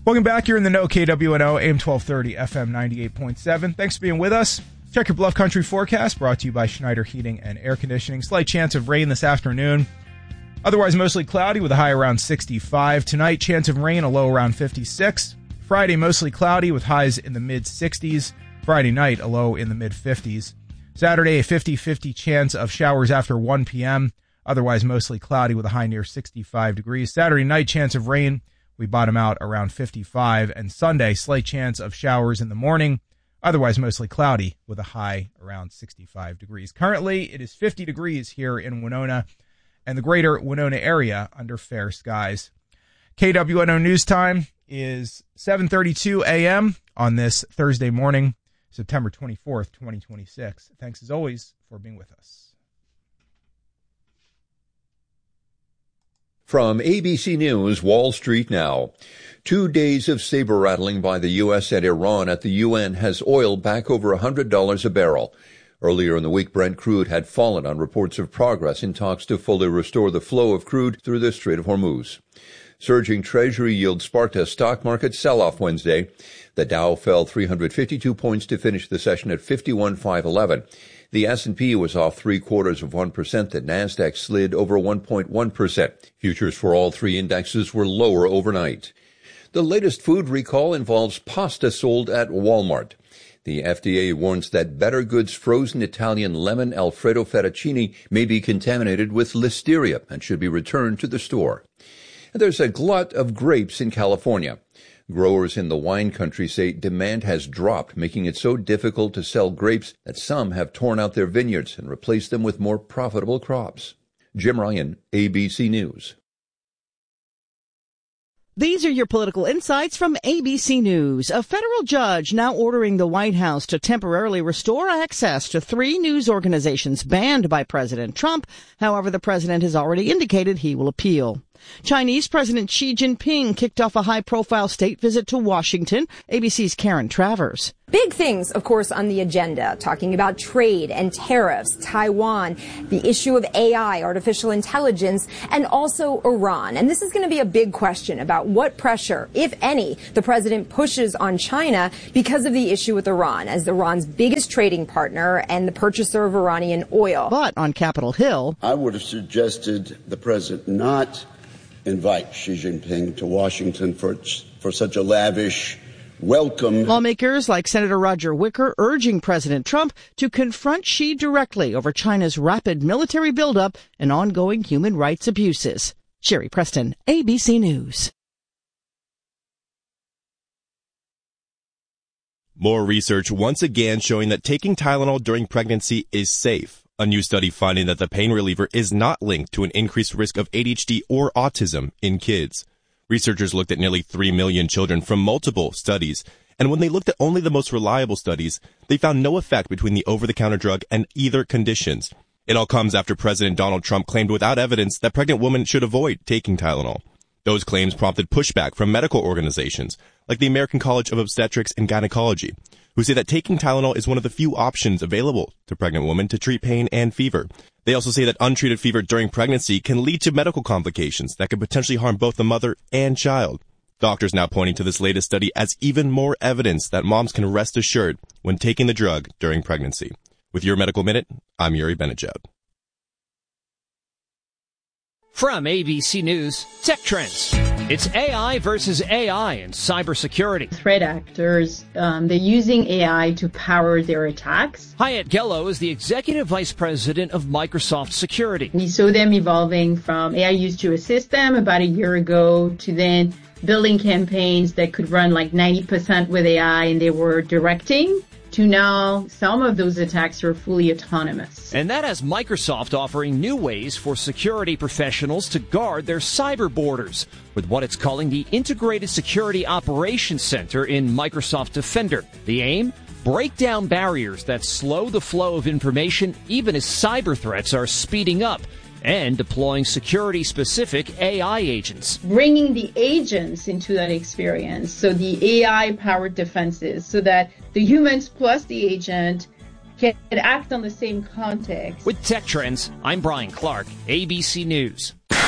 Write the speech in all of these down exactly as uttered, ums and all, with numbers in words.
Welcome back. You're in the know, K W N O, A M twelve thirty, F M ninety-eight point seven. Thanks for being with us. Check your Bluff Country forecast, brought to you by Schneider Heating and Air Conditioning. Slight chance of rain this afternoon. Otherwise, mostly cloudy with a high around sixty-five. Tonight, chance of rain, a low around fifty-six. Friday, mostly cloudy with highs in the mid-sixties. Friday night, a low in the mid-fifties. Saturday, a fifty-fifty chance of showers after one p.m. Otherwise, mostly cloudy with a high near sixty-five degrees. Saturday night, chance of rain. We bottom out around fifty-five. And Sunday, slight chance of showers in the morning. Otherwise, mostly cloudy with a high around sixty-five degrees. Currently, it is fifty degrees here in Winona and the greater Winona area under fair skies. K W N O News Time is seven thirty-two a.m. on this Thursday morning, September twenty-fourth, twenty twenty-six. Thanks as always for being with us. From A B C News, Wall Street Now. Two days of saber-rattling by the U S and Iran at the U N has oil back over one hundred dollars a barrel. Earlier in the week, Brent crude had fallen on reports of progress in talks to fully restore the flow of crude through the Strait of Hormuz. Surging Treasury yield sparked a stock market sell-off Wednesday. The Dow fell three hundred fifty-two points to finish the session at fifty-one thousand five hundred eleven. The S and P was off three quarters of one percent. The Nasdaq slid over one point one percent. Futures for all three indexes were lower overnight. The latest food recall involves pasta sold at Walmart. The F D A warns that Better Goods frozen Italian lemon Alfredo fettuccine may be contaminated with listeria and should be returned to the store. There's a glut of grapes in California. Growers in the wine country say demand has dropped, making it so difficult to sell grapes that some have torn out their vineyards and replaced them with more profitable crops. Jim Ryan, A B C News. These are your political insights from A B C News. A federal judge now ordering the White House to temporarily restore access to three news organizations banned by President Trump. However, the president has already indicated he will appeal. Chinese President Xi Jinping kicked off a high-profile state visit to Washington. A B C's Karen Travers. Big things, of course, on the agenda, talking about trade and tariffs, Taiwan, the issue of A I, artificial intelligence, and also Iran. And this is going to be a big question about what pressure, if any, the president pushes on China because of the issue with Iran, as Iran's biggest trading partner and the purchaser of Iranian oil. But on Capitol Hill, I would have suggested the president not invite Xi Jinping to Washington for, for such a lavish welcome. Lawmakers like Senator Roger Wicker urging President Trump to confront Xi directly over China's rapid military buildup and ongoing human rights abuses. Sherry Preston, A B C News. More research once again showing that taking Tylenol during pregnancy is safe. A new study finding that the pain reliever is not linked to an increased risk of A D H D or autism in kids. Researchers looked at nearly three million children from multiple studies, and when they looked at only the most reliable studies, they found no effect between the over-the-counter drug and either conditions. It all comes after President Donald Trump claimed without evidence that pregnant women should avoid taking Tylenol. Those claims prompted pushback from medical organizations like the American College of Obstetrics and Gynecology, who say that taking Tylenol is one of the few options available to pregnant women to treat pain and fever. They also say that untreated fever during pregnancy can lead to medical complications that could potentially harm both the mother and child. Doctors now pointing to this latest study as even more evidence that moms can rest assured when taking the drug during pregnancy. With your Medical Minute, I'm Yuri Benajad. From A B C News, Tech Trends. It's A I versus A I in cybersecurity. Threat actors, um, they're using A I to power their attacks. Hyatt Gello is the Executive Vice President of Microsoft Security. We saw them evolving from A I used to assist them about a year ago to then building campaigns that could run like ninety percent with A I and they were directing, to now some of those attacks are fully autonomous. And that has Microsoft offering new ways for security professionals to guard their cyber borders with what it's calling the Integrated Security Operations Center in Microsoft Defender. The aim? Break down barriers that slow the flow of information even as cyber threats are speeding up, and deploying security-specific A I agents. Bringing the agents into that experience, so the A I-powered defenses, so that the humans plus the agent can act on the same context. With Tech Trends, I'm Brian Clark, A B C News.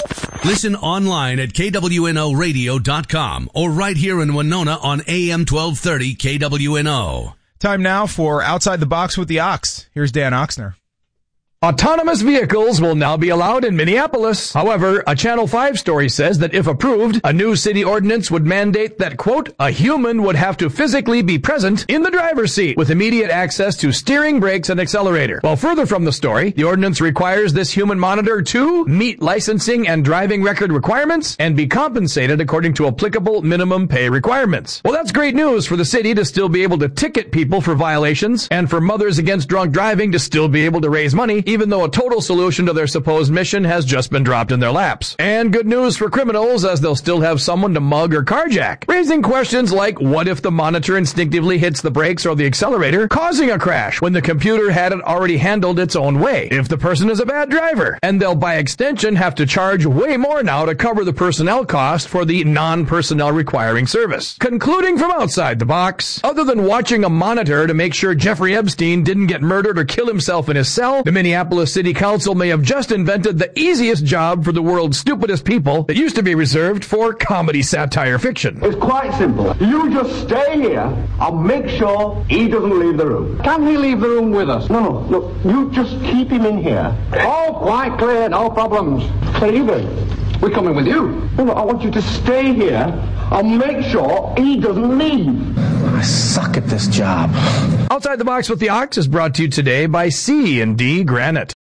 Listen online at K W N O radio dot com or right here in Winona on A M twelve thirty K W N O. Time now for Outside the Box with the Ox. Here's Dan Oxner. Autonomous vehicles will now be allowed in Minneapolis. However, a Channel five story says that if approved, a new city ordinance would mandate that, quote, a human would have to physically be present in the driver's seat with immediate access to steering, brakes, and accelerator. While further from the story, the ordinance requires this human monitor to meet licensing and driving record requirements and be compensated according to applicable minimum pay requirements. Well, that's great news for the city to still be able to ticket people for violations and for Mothers Against Drunk Driving to still be able to raise money, even though a total solution to their supposed mission has just been dropped in their laps. And good news for criminals, as they'll still have someone to mug or carjack, raising questions like, what if the monitor instinctively hits the brakes or the accelerator, causing a crash when the computer had it already handled its own way, if the person is a bad driver? And they'll, by extension, have to charge way more now to cover the personnel cost for the non-personnel requiring service. Concluding from outside the box, other than watching a monitor to make sure Jeffrey Epstein didn't get murdered or kill himself in his cell, the Minneapolis City Council may have just invented the easiest job for the world's stupidest people that used to be reserved for comedy satire fiction. It's quite simple. You just stay here and make sure he doesn't leave the room. Can he leave the room with us? No, no, look, you just keep him in here. All quite clear, no problems. Where are you going? We're coming with you. No, no, I want you to stay here and make sure he doesn't leave. I suck at this job. Outside the Box with the Ox is brought to you today by C and D Granite.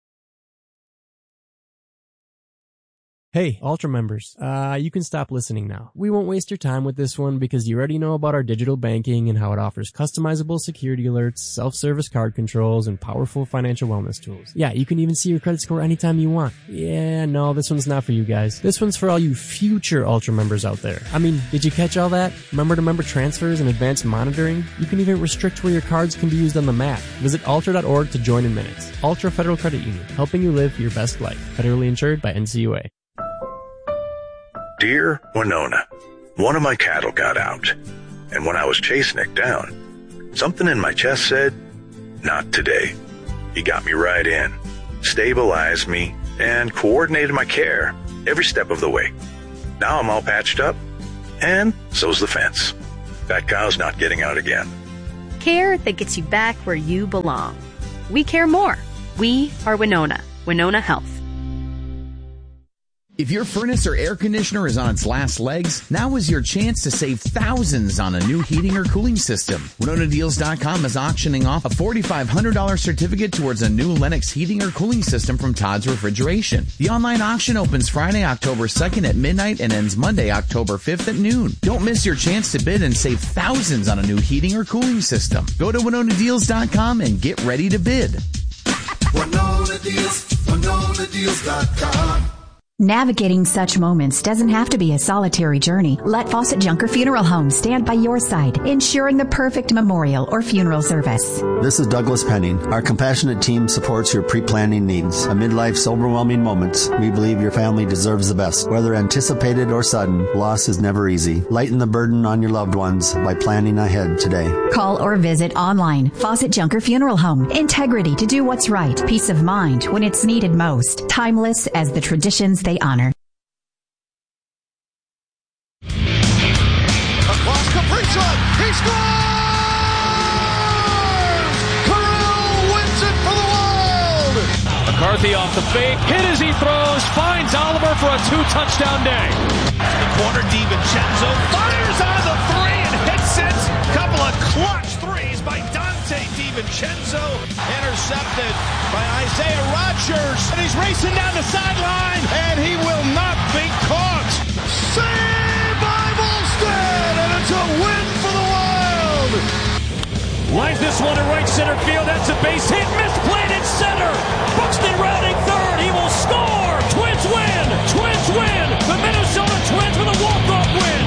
Hey, Ultra members, uh, you can stop listening now. We won't waste your time with this one because you already know about our digital banking and how it offers customizable security alerts, self-service card controls, and powerful financial wellness tools. Yeah, you can even see your credit score anytime you want. Yeah, no, this one's not for you guys. This one's for all you future Ultra members out there. I mean, did you catch all that? Member-to-member transfers and advanced monitoring? You can even restrict where your cards can be used on the map. Visit ultra dot org to join in minutes. Ultra Federal Credit Union, helping you live your best life. Federally insured by N C U A. Dear Winona, one of my cattle got out, and when I was chasing it down, something in my chest said, not today. He got me right in, stabilized me, and coordinated my care every step of the way. Now I'm all patched up, and so's the fence. That cow's not getting out again. Care that gets you back where you belong. We care more. We are Winona. Winona Health. If your furnace or air conditioner is on its last legs, now is your chance to save thousands on a new heating or cooling system. Winona Deals dot com is auctioning off a four thousand five hundred dollars certificate towards a new Lennox heating or cooling system from Todd's Refrigeration. The online auction opens Friday, October second at midnight and ends Monday, October fifth at noon. Don't miss your chance to bid and save thousands on a new heating or cooling system. Go to Winona Deals dot com and get ready to bid. Winona Deals, Winona Deals dot com. Navigating such moments doesn't have to be a solitary journey. Let Fawcett Junker Funeral Home stand by your side, ensuring the perfect memorial or funeral service. This is Douglas Penning. Our compassionate team supports your pre-planning needs. Amid life's overwhelming moments, we believe your family deserves the best. Whether anticipated or sudden, loss is never easy. Lighten the burden on your loved ones by planning ahead today. Call or visit online. Fawcett Junker Funeral Home. Integrity to do what's right. Peace of mind when it's needed most. Timeless as the traditions they honor. Across Kaprizov, he scores! Kirill wins it for the Wild! McCarthy off the fake, hit as he throws, finds Oliver for a two-touchdown day. The corner, DiVincenzo fires on the three and hits it. Couple of clutch threes by Dante DiVincenzo. Intercepted by Isaiah Rodgers. And he's racing down the sideline, and he will not be caught. Saved by Volstead, and it's a win for the Wild. Lines this one to right center field. That's a base hit. Misplayed in center. Buxton rounding third. He will score. Twins win. Twins win. The Minnesota Twins with a walk-off win.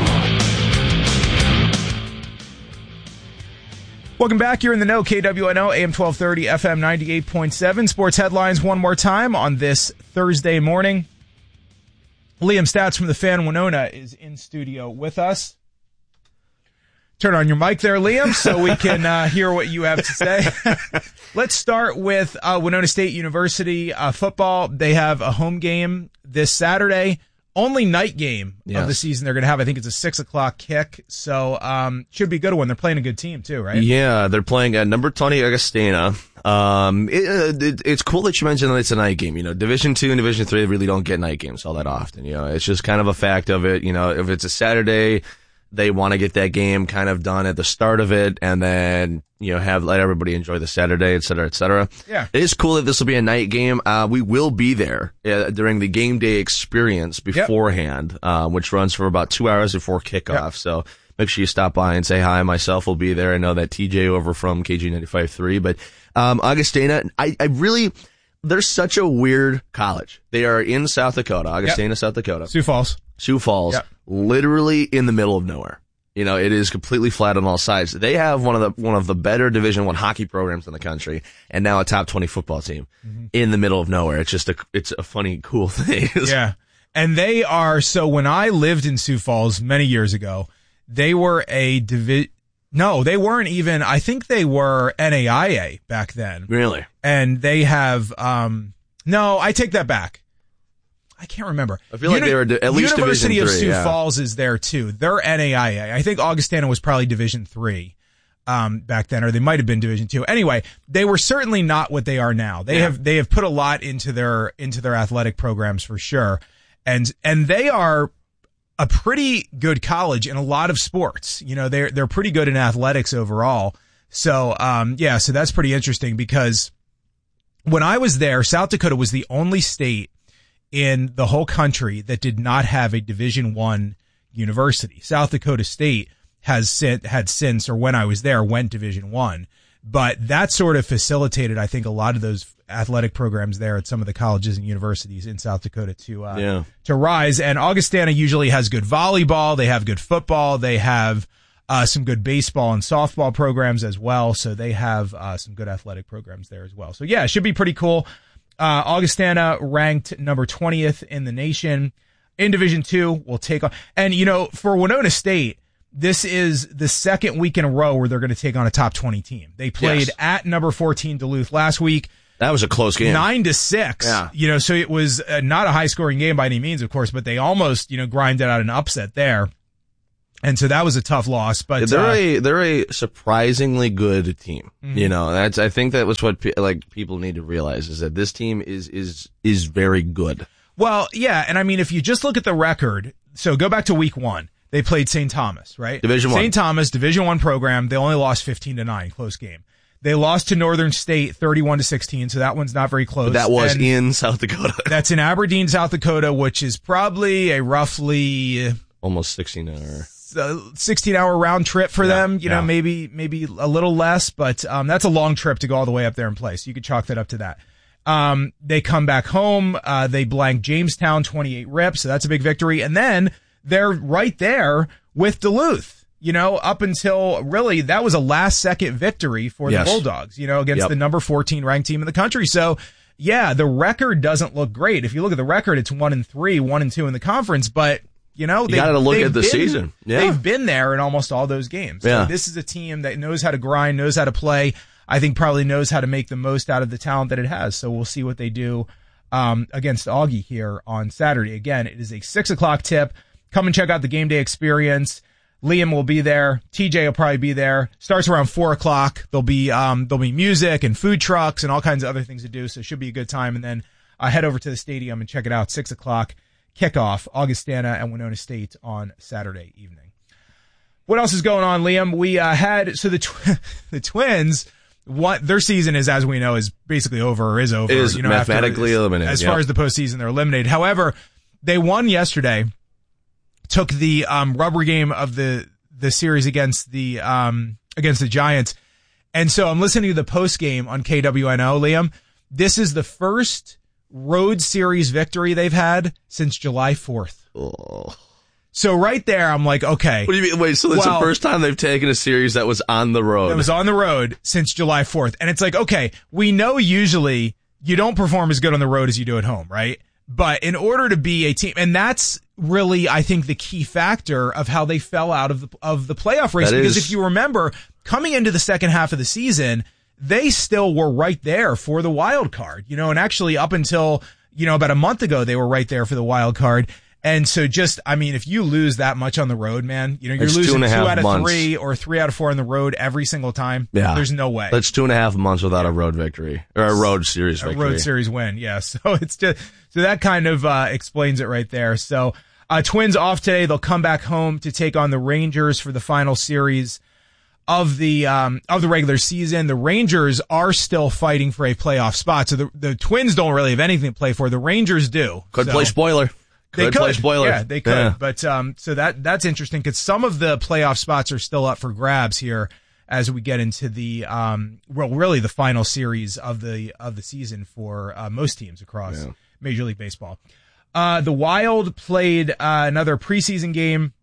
Welcome back. You're in the know. K W N O, A M twelve thirty, F M ninety-eight point seven. Sports headlines one more time on this Thursday morning. Liam Stats from the Fan Winona is in studio with us. Turn on your mic there, Liam, so we can uh, hear what you have to say. Let's start with uh, Winona State University uh, football. They have a home game this Saturday only night game Yes. of the season they're going to have. I think it's a six o'clock kick. So, um, should be a good one. They're playing a good team too, right? Yeah, they're playing at number twenty Augustana. Um, it, it, it's cool that you mentioned that it's a night game. You know, Division Two and Division Three really don't get night games all that often. You know, it's just kind of a fact of it. You know, if it's a Saturday, they want to get that game kind of done at the start of it, and then you know have let everybody enjoy the Saturday, et cetera, et cetera. Yeah, it is cool that this will be a night game. Uh, we will be there uh, during the game day experience beforehand, yep. uh, which runs for about two hours before kickoff. Yep. So. Make sure you stop by and say hi. Myself will be there. I know that T J over from K G ninety-five point three, but, um, Augustana, I, I really, they're such a weird college. They are in South Dakota, Augustana, yep. South Dakota. Sioux Falls. Sioux Falls, yep. Literally in the middle of nowhere. You know, it is completely flat on all sides. They have one of the, one of the better Division One hockey programs in the country, and now a top twenty football team mm-hmm. in the middle of nowhere. It's just a, it's a funny, cool thing. Yeah. And they are, so when I lived in Sioux Falls many years ago, they were a divi- no, they weren't even, I think they were N A I A back then. Really? And they have, um, no, I take that back. I can't remember. I feel Uni- like they were at least University Division of three, Sioux yeah. Falls is there too. They're N A I A. I think Augustana was probably Division three, um, back then, or they might have been Division two. Anyway, they were certainly not what they are now. They yeah. have, they have put a lot into their, into their athletic programs for sure. And, and they are a pretty good college in a lot of sports. You know, they're, they're pretty good in athletics overall. So, um, yeah, so that's pretty interesting because when I was there, South Dakota was the only state in the whole country that did not have a Division One university. South Dakota State has sent, had since, or when I was there, went Division One, but that sort of facilitated, I think, a lot of those athletic programs there at some of the colleges and universities in South Dakota to, uh, yeah. to rise. And Augustana usually has good volleyball. They have good football. They have, uh, some good baseball and softball programs as well. So they have, uh, some good athletic programs there as well. So yeah, it should be pretty cool. Uh, Augustana ranked number twentieth in the nation in Division Two. We'll take on, and you know, for Winona State, this is the second week in a row where they're going to take on a top twenty team. They played yes. at number fourteen Duluth last week. That was a close game. Nine to six. Yeah. You know, so it was uh, not a high scoring game by any means, of course, but they almost, you know, grinded out an upset there. And so that was a tough loss, but they're uh, a, they're a surprisingly good team. Mm-hmm. You know, that's, I think that was what pe- like people need to realize is that this team is, is, is very good. Well, yeah. And I mean, if you just look at the record, so go back to week one, they played Saint Thomas, right? Division one. Saint Thomas, Division one program. They only lost fifteen to nine, close game. They lost to Northern State thirty-one to sixteen, so that one's not very close. But that was and in South Dakota. That's in Aberdeen, South Dakota, which is probably a roughly almost sixteen hour sixteen hour round trip for yeah, them. You yeah. know, maybe maybe a little less, but um that's a long trip to go all the way up there and play. So you could chalk that up to that. Um they come back home, uh they blank Jamestown twenty-eight rips, so that's a big victory. And then they're right there with Duluth. You know, up until really that was a last second victory for yes. the Bulldogs, you know, against yep. the number fourteen ranked team in the country. So yeah, the record doesn't look great. If you look at the record, it's one and three, one and two in the conference, but you know, you got to look at the been, season. Yeah. They've been there in almost all those games. Yeah. So this is a team that knows how to grind, knows how to play. I think probably knows how to make the most out of the talent that it has. So we'll see what they do um against Augie here on Saturday. Again, it is a six o'clock tip. Come and check out the game day experience. Liam will be there. T J will probably be there. Starts around four o'clock. There'll be, um, there'll be music and food trucks and all kinds of other things to do. So it should be a good time. And then I uh, head over to the stadium and check it out. Six o'clock kickoff, Augustana and Winona State on Saturday evening. What else is going on, Liam? We, uh, had, so the, tw- the Twins, what their season is, as we know, is basically over or is over. It is you know, mathematically after, eliminated. As yep. far as the postseason, they're eliminated. However, they won yesterday. Took the um rubber game of the the series against the um against the Giants. And so I'm listening to the post game on K W N O, Liam. This is the first road series victory they've had since July fourth. Oh. So right there I'm like, okay. What do you mean? Wait, so it's well, the first time they've taken a series that was on the road. That was on the road since July fourth. And it's like, okay, we know usually you don't perform as good on the road as you do at home, right? But in order to be a team, and that's really, I think, the key factor of how they fell out of the of the playoff race. That because is, if you remember, coming into the second half of the season, they still were right there for the wild card, you know, and actually up until, you know, about a month ago, they were right there for the wild card. And so just, I mean, if you lose that much on the road, man, you know, you're That's losing two, two, and a half out of months. three or three out of four on the road every single time. Yeah. There's no way. That's two and a half months without a road victory or a road series a victory. road series win. Yeah. So it's just, so that kind of, uh, explains it right there. So, uh, Twins off today. They'll come back home to take on the Rangers for the final series of the, um, of the regular season. The Rangers are still fighting for a playoff spot. So the, the Twins don't really have anything to play for. The Rangers do. Could So- play spoiler. They Could could. play spoiler. Yeah, they could. Yeah. But, um, so that, that's interesting because some of the playoff spots are still up for grabs here as we get into the, um, well, really the final series of the, of the season for, uh, most teams across Yeah. Major League Baseball. Uh, the Wild played, uh, another preseason game,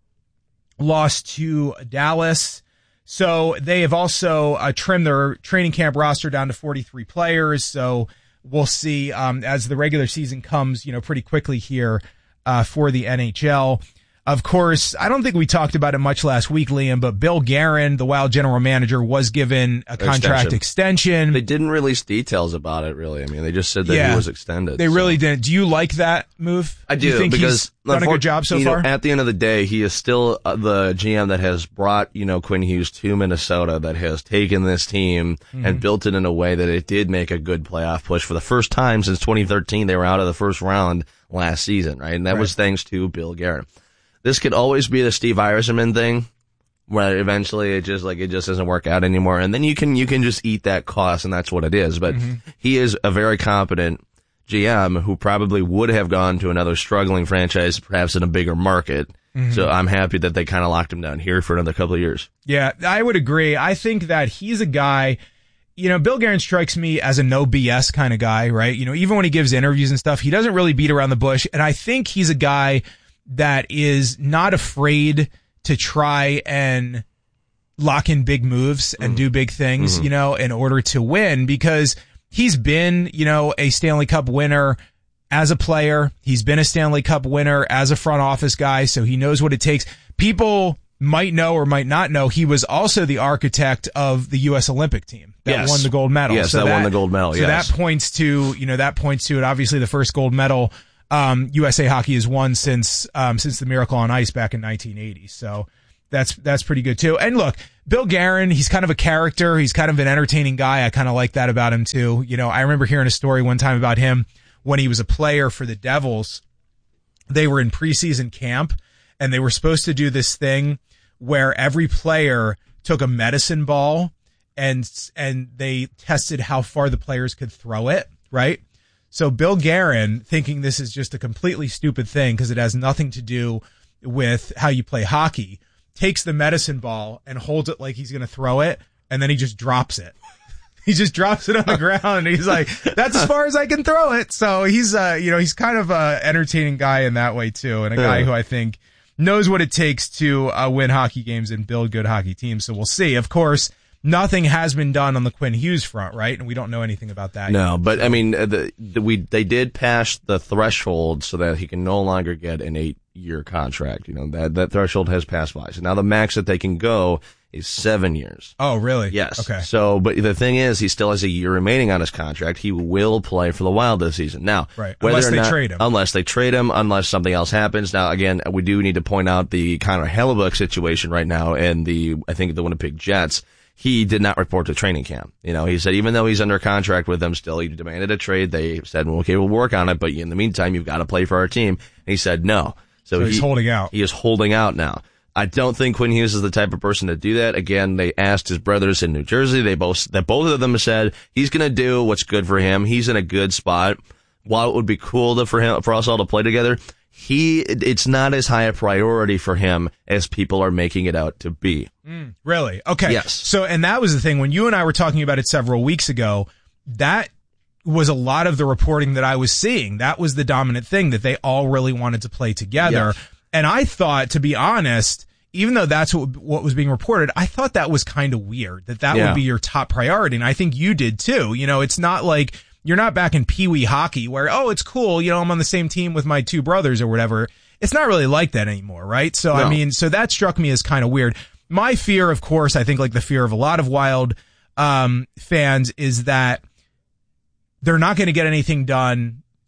lost to Dallas. So they have also, uh, trimmed their training camp roster down to forty-three players. So we'll see, um, as the regular season comes, you know, pretty quickly here. Uh, for the N H L. Of course, I don't think we talked about it much last week, Liam, but Bill Guerin, the Wild general manager, was given a contract extension. They didn't release details about it, really. I mean, they just said that Yeah. he was extended. They so. really didn't. Do you like that move? I do, you think because he's done a good job so you know, far? at the end of the day, he is still uh, the G M that has brought, you know, Quinn Hughes to Minnesota, that has taken this team Mhm. and built it in a way that it did make a good playoff push. For the first time since twenty thirteen, they were out of the first round last season, right? And that Right. was thanks to Bill Guerin. This could always be the Steve Yzerman thing, where eventually it just like it just doesn't work out anymore, and then you can you can just eat that cost, and that's what it is. But Mhm. he is a very competent G M who probably would have gone to another struggling franchise, perhaps in a bigger market. Mhm. So I'm happy that they kind of locked him down here for another couple of years. Yeah, I would agree. I think that he's a guy, you know, Bill Guerin strikes me as a no B S kind of guy, right? You know, even when he gives interviews and stuff, he doesn't really beat around the bush. And I think he's a guy that is not afraid to try and lock in big moves and do big things, Mhm. you know, in order to win, because he's been, you know, a Stanley Cup winner as a player. He's been a Stanley Cup winner as a front office guy, so he knows what it takes. People might know or might not know he was also the architect of the U S Olympic team that Yes. won the gold medal. Yes, that won the gold medal, So yes. that points to, you know, that points to it. Obviously the first gold medal, um, U S A Hockey has won since, um, since the Miracle on Ice back in nineteen eighty. So that's, that's pretty good too. And look, Bill Guerin, he's kind of a character. He's kind of an entertaining guy. I kind of like that about him too. You know, I remember hearing a story one time about him when he was a player for the Devils. They were in preseason camp and they were supposed to do this thing where every player took a medicine ball and, and they tested how far the players could throw it, right? So Bill Guerin, thinking this is just a completely stupid thing because it has nothing to do with how you play hockey, takes the medicine ball and holds it like he's going to throw it, and then he just drops it. He just drops it on the ground and he's like, that's as far as I can throw it. So he's, uh, you know, he's kind of a entertaining guy in that way too. And a guy Yeah. who I think knows what it takes to uh, win hockey games and build good hockey teams. So we'll see. Of course, nothing has been done on the Quinn Hughes front, right? And we don't know anything about that No, yet. but I mean, uh, the, the, we they did pass the threshold so that he can no longer get an eight-year contract. You know, that that threshold has passed by. So now the max that they can go is seven years. Oh, really? Yes. Okay. So, but the thing is, he still has a year remaining on his contract. He will play for the Wild this season. Now, Right. whether Unless or they not- trade him. Unless they trade him, unless something else happens. Now, again, we do need to point out the Connor Hellebuck situation right now and the, I think the Winnipeg Jets. He did not report to training camp. You know, he said even though he's under contract with them still, he demanded a trade. They said, well, okay, we'll work on it, but in the meantime, you've got to play for our team. And he said no. So he's he- holding out. He is holding out now. I don't think Quinn Hughes is the type of person to do that. Again, they asked his brothers in New Jersey. They both, that both of them said he's going to do what's good for him. He's in a good spot. While it would be cool to, for him, for us all to play together, he, it's not as high a priority for him as people are making it out to be. Mm, really? Okay. Yes. So, and that was the thing when you and I were talking about it several weeks ago, that was a lot of the reporting that I was seeing. That was the dominant thing, that they all really wanted to play together. Yes. And I thought, to be honest, even though that's what, what was being reported, I thought that was kind of weird, that that Yeah. would be your top priority. And I think you did too. You know, it's not like you're not back in Pee Wee hockey where, oh, it's cool. You know, I'm on the same team with my two brothers or whatever. It's not really like that anymore, right? So, I No. mean, so that struck me as kind of weird. My fear, of course, I think like the fear of a lot of Wild um, fans is that they're not going to get anything done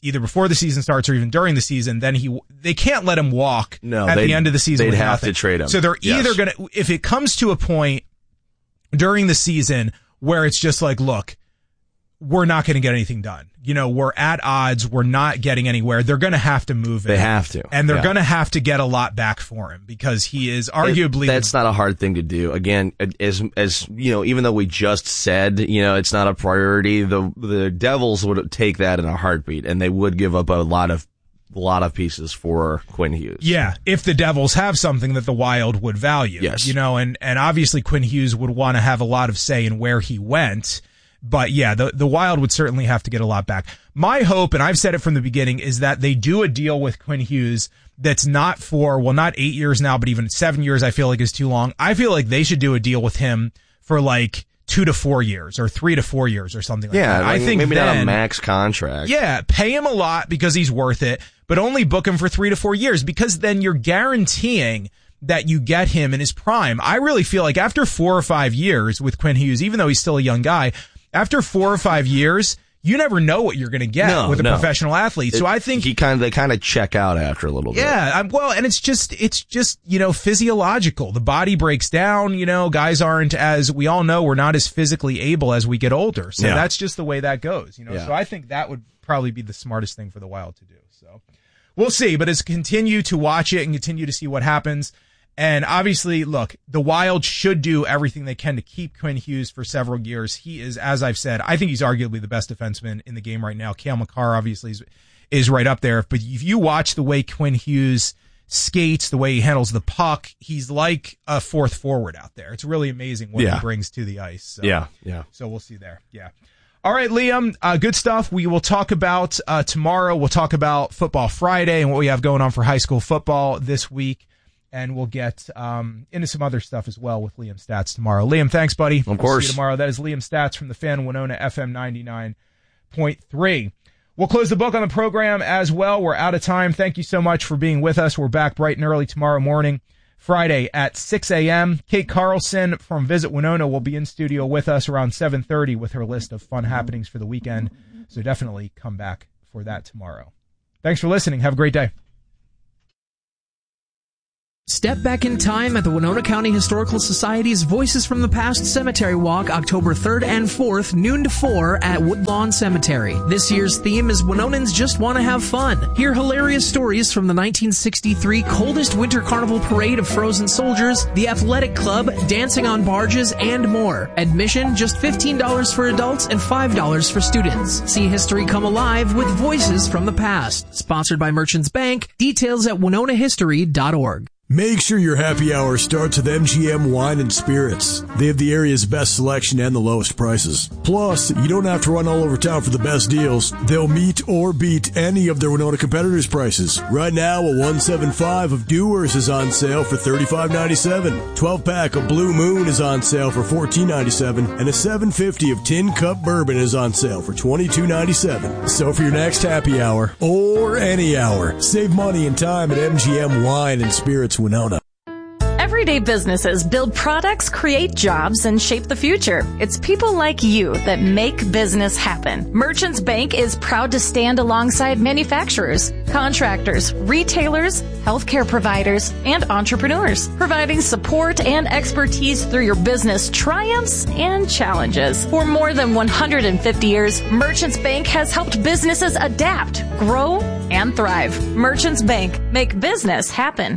either before the season starts or even during the season, then he they can't let him walk no, at the end of the season. They'd with have nothing. to trade him. So they're yes. either going to, if it comes to a point during the season where it's just like, look, we're not going to get anything done. You know, we're at odds. We're not getting anywhere. They're going to have to move him. They have to. And they're yeah. going to have to get a lot back for him because he is arguably. It, that's not a hard thing to do. Again, as, as, you know, even though we just said, you know, it's not a priority, the, the Devils would take that in a heartbeat and they would give up a lot of, a lot of pieces for Quinn Hughes. Yeah. If the Devils have something that the Wild would value. Yes. You know, and, and obviously Quinn Hughes would want to have a lot of say in where he went. But yeah, the, the Wild would certainly have to get a lot back. My hope, and I've said it from the beginning, is that they do a deal with Quinn Hughes that's not for, well, not eight years now, but even seven years I feel like is too long. I feel like they should do a deal with him for like two to four years or three to four years or something like yeah, that. Like I think maybe then, not a max contract. Yeah, pay him a lot because he's worth it, but only book him for three to four years because then you're guaranteeing that you get him in his prime. I really feel like after four or five years with Quinn Hughes, even though he's still a young guy, after four or five years, you never know what you're going to get no, with a no. professional athlete. So it, I think he kind of they kind of check out after a little bit. Yeah, I'm, well, and it's just it's just you know physiological. The body breaks down. You know, guys aren't as we all know we're not as physically able as we get older. So yeah. that's just the way that goes. You know, yeah. so I think that would probably be the smartest thing for the Wild to do. So we'll see, but as continue to watch it and continue to see what happens. And obviously, look, the Wild should do everything they can to keep Quinn Hughes for several years. He is, as I've said, I think he's arguably the best defenseman in the game right now. Cale Makar obviously is, is right up there. But if you watch the way Quinn Hughes skates, the way he handles the puck, he's like a fourth forward out there. It's really amazing what yeah. he brings to the ice. So, yeah, yeah. So we'll see there. Yeah. All right, Liam, uh, good stuff. We will talk about uh, tomorrow. We'll talk about Football Friday and what we have going on for high school football this week. And we'll get um, into some other stuff as well with Liam Stats tomorrow. Liam, thanks, buddy. Of we'll course. See you tomorrow. That is Liam Stats from the Fan Winona F M ninety-nine point three. We'll close the book on the program as well. We're out of time. Thank you so much for being with us. We're back bright and early tomorrow morning, Friday at six a.m. Kate Carlson from Visit Winona will be in studio with us around seven thirty with her list of fun happenings for the weekend. So definitely come back for that tomorrow. Thanks for listening. Have a great day. Step back in time at the Winona County Historical Society's Voices from the Past Cemetery Walk, October third and fourth, noon to four at Woodlawn Cemetery. This year's theme is Winonans Just Want to Have Fun. Hear hilarious stories from the nineteen sixty-three Coldest Winter Carnival Parade of Frozen Soldiers, the Athletic Club, dancing on barges, and more. Admission just fifteen dollars for adults and five dollars for students. See history come alive with Voices from the Past. Sponsored by Merchants Bank. Details at winona history dot org. Make sure your happy hour starts with M G M Wine and Spirits. They have the area's best selection and the lowest prices. Plus, you don't have to run all over town for the best deals. They'll meet or beat any of their Winona competitors' prices. Right now, a one seventy-five of Dewar's is on sale for thirty-five ninety-seven. twelve pack of Blue Moon is on sale for fourteen ninety-seven. And a seven fifty of Tin Cup Bourbon is on sale for twenty-two ninety-seven. So for your next happy hour, or any hour, save money and time at M G M Wine and Spirits Winona. Everyday businesses build products, create jobs, and shape the future. It's people like you that make business happen. Merchants Bank is proud to stand alongside manufacturers, contractors, retailers, healthcare providers, and entrepreneurs, providing support and expertise through your business triumphs and challenges. For more than one hundred fifty years, Merchants Bank has helped businesses adapt, grow, and thrive. Merchants Bank, make business happen.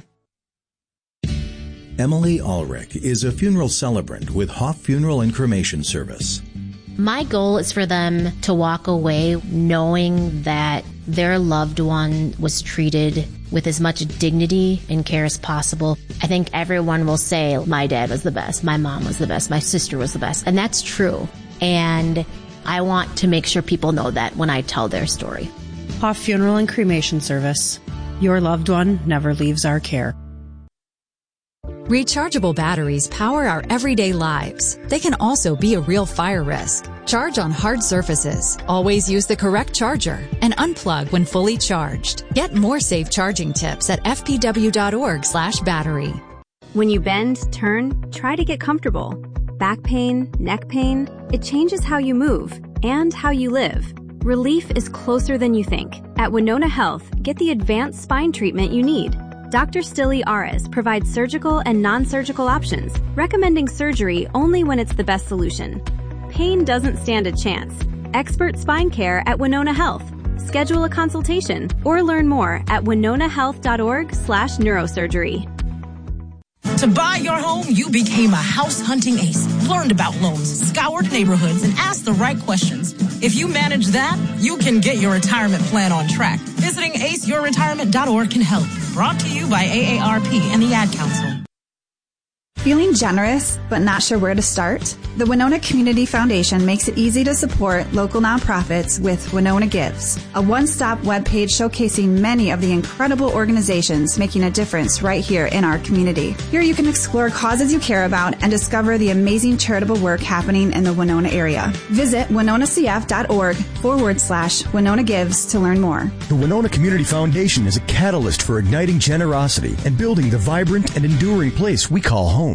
Emily Ulrich is a funeral celebrant with Hoff Funeral and Cremation Service. My goal is for them to walk away knowing that their loved one was treated with as much dignity and care as possible. I think everyone will say, my dad was the best, my mom was the best, my sister was the best, and that's true. And I want to make sure people know that when I tell their story. Hoff Funeral and Cremation Service. Your loved one never leaves our care. Rechargeable batteries power our everyday lives. They can also be a real fire risk. Charge on hard surfaces. Always use the correct charger and unplug when fully charged. Get more safe charging tips at f p w dot org slash battery. When you bend, turn, try to get comfortable. Back pain, neck pain, it changes how you move and how you live. Relief is closer than you think. At Winona Health, get the advanced spine treatment you need. Doctor Stilly Aras provides surgical and non-surgical options, recommending surgery only when it's the best solution. Pain doesn't stand a chance. Expert spine care at Winona Health. Schedule a consultation or learn more at winona health dot org slash neurosurgery. To buy your home, you became a house hunting ace, learned about loans, scoured neighborhoods, and asked the right questions. If you manage that, you can get your retirement plan on track. Visiting ace your retirement dot org can help. Brought to you by A A R P and the Ad Council. Feeling generous but not sure where to start? The Winona Community Foundation makes it easy to support local nonprofits with Winona Gives, a one-stop webpage showcasing many of the incredible organizations making a difference right here in our community. Here you can explore causes you care about and discover the amazing charitable work happening in the Winona area. Visit winona c f dot org forward slash Winona Gives to learn more. The Winona Community Foundation is a catalyst for igniting generosity and building the vibrant and enduring place we call home.